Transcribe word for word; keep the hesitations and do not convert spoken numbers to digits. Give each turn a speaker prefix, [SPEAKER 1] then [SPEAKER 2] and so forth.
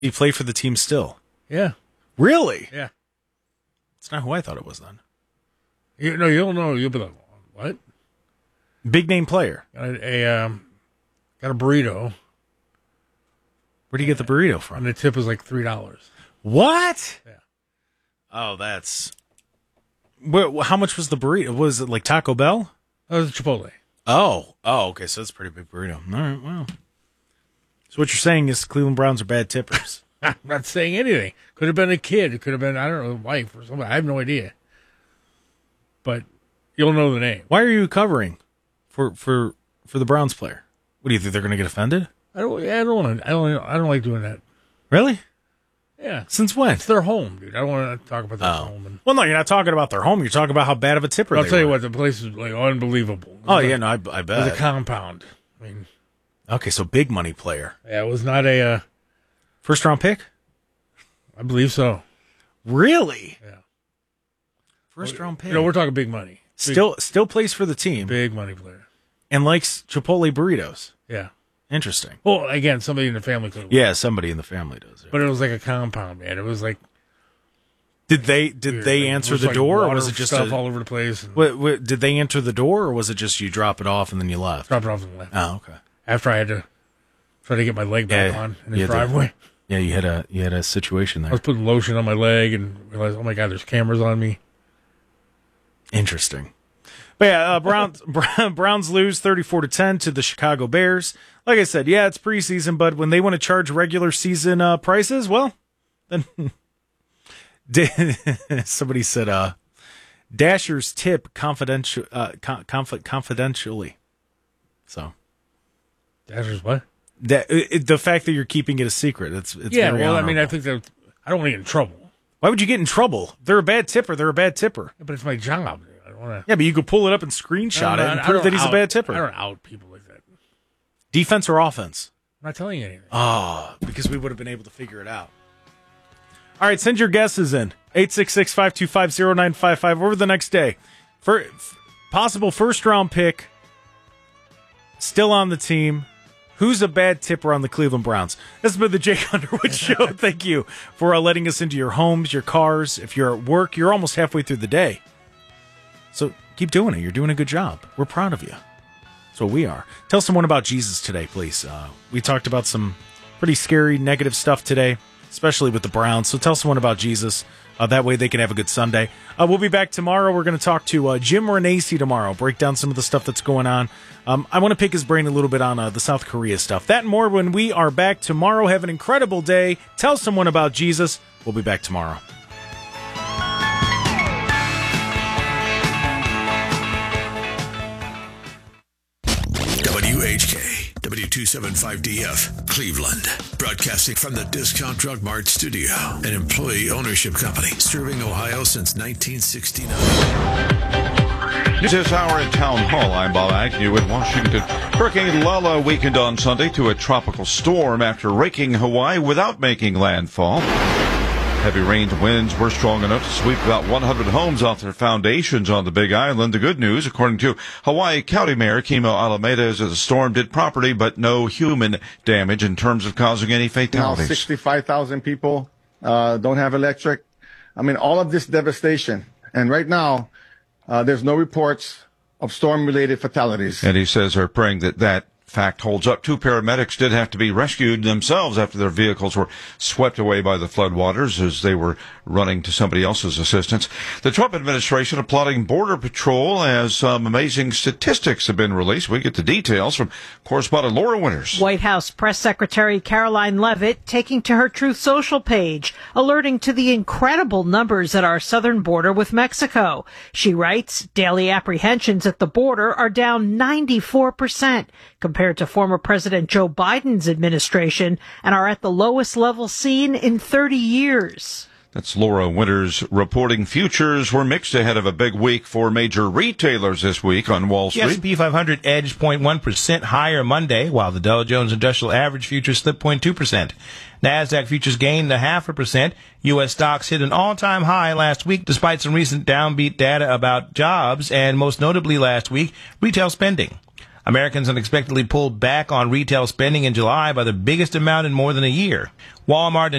[SPEAKER 1] You play for the team still?
[SPEAKER 2] Yeah.
[SPEAKER 1] Really?
[SPEAKER 2] Yeah.
[SPEAKER 1] It's not who I thought it was then.
[SPEAKER 2] You, no, you don't know. You'll be like, what?
[SPEAKER 1] Big name player.
[SPEAKER 2] Got a, a um, got a burrito.
[SPEAKER 1] Where do you get the burrito
[SPEAKER 2] And
[SPEAKER 1] from?
[SPEAKER 2] the tip was like three dollars.
[SPEAKER 1] What?
[SPEAKER 2] Yeah.
[SPEAKER 1] Oh, that's. Where, how much was the burrito? Was it like Taco Bell?
[SPEAKER 2] That was a Chipotle.
[SPEAKER 1] Oh, oh, okay. So that's a pretty big burrito. All right, well. So what you're saying is Cleveland Browns are bad tippers.
[SPEAKER 2] I'm not saying anything. Could have been a kid. It could have been, I don't know, a wife or somebody. I have no idea. But you'll know the name.
[SPEAKER 1] Why are you covering for for for the Browns player? What do you think they're going to get offended?
[SPEAKER 2] I don't. I don't want to. I don't. I don't like doing that.
[SPEAKER 1] Really?
[SPEAKER 2] Yeah.
[SPEAKER 1] Since when?
[SPEAKER 2] It's their home, dude. I don't want to talk about their
[SPEAKER 1] Oh.
[SPEAKER 2] home. And
[SPEAKER 1] Well, no, you're not talking about their home. You're talking about how bad of a tipper
[SPEAKER 2] I'll
[SPEAKER 1] they
[SPEAKER 2] tell you
[SPEAKER 1] were.
[SPEAKER 2] what. The place is like unbelievable.
[SPEAKER 1] Oh
[SPEAKER 2] It was
[SPEAKER 1] yeah,
[SPEAKER 2] a-
[SPEAKER 1] no, I, I
[SPEAKER 2] It was a
[SPEAKER 1] bet.
[SPEAKER 2] compound. I mean,
[SPEAKER 1] Okay, so big money player,
[SPEAKER 2] yeah, it was not a. Uh,
[SPEAKER 1] first round pick.
[SPEAKER 2] I believe so.
[SPEAKER 1] Really?
[SPEAKER 2] Yeah.
[SPEAKER 1] First round pick.
[SPEAKER 2] You know, we're talking big money. Big,
[SPEAKER 1] still still plays for the team
[SPEAKER 2] big money player.
[SPEAKER 1] and likes Chipotle burritos.
[SPEAKER 2] Yeah.
[SPEAKER 1] Interesting.
[SPEAKER 2] Well, again, somebody in the family could. have-
[SPEAKER 1] Yeah, somebody in the family does.
[SPEAKER 2] But it was like a compound, man. It was like.
[SPEAKER 1] Did they did
[SPEAKER 2] weird.
[SPEAKER 1] they
[SPEAKER 2] Like,
[SPEAKER 1] answer
[SPEAKER 2] it was
[SPEAKER 1] the
[SPEAKER 2] like
[SPEAKER 1] door, or
[SPEAKER 2] water
[SPEAKER 1] was it just
[SPEAKER 2] stuff
[SPEAKER 1] a,
[SPEAKER 2] all over the place? And
[SPEAKER 1] what, what, did they enter the door, or was it just you drop it off and then you left?
[SPEAKER 2] dropped it off and left.
[SPEAKER 1] Oh, okay.
[SPEAKER 2] After I had to try to get my leg back
[SPEAKER 1] Yeah,
[SPEAKER 2] on in
[SPEAKER 1] you
[SPEAKER 2] his
[SPEAKER 1] had to-
[SPEAKER 2] driveway.
[SPEAKER 1] Yeah, you had a you had a situation
[SPEAKER 2] I
[SPEAKER 1] there.
[SPEAKER 2] was putting lotion on my leg and realized, oh my God, there's cameras on me.
[SPEAKER 1] Interesting. But yeah, uh, Browns Browns lose thirty-four to ten to the Chicago Bears. Like I said, yeah, it's preseason, but when they want to charge regular season uh, prices, well, then somebody said, uh, Dasher's tip confidential, uh, conf- confidentially. So
[SPEAKER 2] Dasher's what?
[SPEAKER 1] that it, the fact that you're keeping it a secret, it's, it's
[SPEAKER 2] Yeah,
[SPEAKER 1] very
[SPEAKER 2] well, I mean, I
[SPEAKER 1] honorable.
[SPEAKER 2] think that I don't want to get in trouble.
[SPEAKER 1] Why would you get in trouble? They're a bad tipper. They're a bad tipper.
[SPEAKER 2] But it's my job. I don't want to.
[SPEAKER 1] Yeah, but you could pull it up and screenshot it and prove that he's a bad tipper.
[SPEAKER 2] I don't out people like that.
[SPEAKER 1] Defense or offense?
[SPEAKER 2] I'm not telling you anything.
[SPEAKER 1] Oh, because we would have been able to figure it out. All right, send your guesses in. eight six six, five two five, zero nine five five over the next day. For f- possible first-round pick, still on the team. Who's a bad tipper on the Cleveland Browns? This has been the Jake Underwood Show. Thank you for uh, letting us into your homes, your cars. If you're at work, you're almost halfway through the day. So keep doing it. You're doing a good job. We're proud of you. That's what we are. Tell someone about Jesus today, please. Uh, we talked about some pretty scary, negative stuff today, especially with the Browns. So tell someone about Jesus. Uh, that way they can have a good Sunday. Uh, we'll be back tomorrow. We're going to talk to uh, Jim Renacci tomorrow, break down some of the stuff that's going on. Um, I want to pick his brain a little bit on uh, the South Korea stuff. That and more when we are back tomorrow. Have an incredible day. Tell someone about Jesus. We'll be back tomorrow.
[SPEAKER 3] W H K, W two seventy-five D F, Cleveland. Broadcasting from the Discount Drug Mart studio, an employee ownership company serving Ohio since nineteen sixty-nine.
[SPEAKER 4] This hour at Town Hall. I'm Bob Agnew in Washington. Hurricane Lala weakened on Sunday to a tropical storm after raking Hawaii without making landfall. Heavy rains and winds were strong enough to sweep about one hundred homes off their foundations on the Big Island. The good news, according to Hawaii County Mayor Kimo Alameda, is that the storm did property, but no human damage in terms of causing any
[SPEAKER 5] Now
[SPEAKER 4] fatalities.
[SPEAKER 5] sixty-five thousand people uh, don't have electric. I mean, all of this devastation. And right now, uh, there's no reports of storm-related fatalities.
[SPEAKER 4] And he says they're praying that that fact holds up. Two paramedics did have to be rescued themselves after their vehicles were swept away by the floodwaters as they were running to somebody else's assistance. The Trump administration applauding Border Patrol as some amazing statistics have been released. We get the details from correspondent Laura Winters.
[SPEAKER 6] White House Press Secretary Caroline Leavitt taking to her Truth Social page, alerting to the incredible numbers at our southern border with Mexico. She writes, daily apprehensions at the border are down ninety-four percent compared to former President Joe Biden's administration and are at the lowest level seen in thirty years.
[SPEAKER 4] That's Laura Winters reporting. Futures were mixed ahead of a big week for major retailers this week on Wall
[SPEAKER 7] The S
[SPEAKER 4] Street.
[SPEAKER 7] and P five hundred edged zero point one percent higher Monday, while the Dow Jones Industrial Average futures slipped zero point two percent. NASDAQ futures gained a half a percent. U S stocks hit an all-time high last week despite some recent downbeat data about jobs and, most notably last week, retail spending. Americans unexpectedly pulled back on retail spending in July by the biggest amount in more than a year. Walmart and